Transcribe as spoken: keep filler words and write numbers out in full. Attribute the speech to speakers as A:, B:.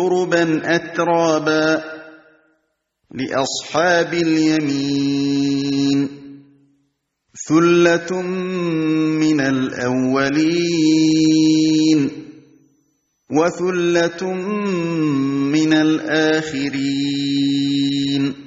A: عُرُبًا أَتْرَابًا لِأَصْحَابِ الْيَمِينِ ثُلَّةٌ مِّنَ الْأَوَّلِينَ وَثُلَّةٌ مِّنَ الْآخِرِينَ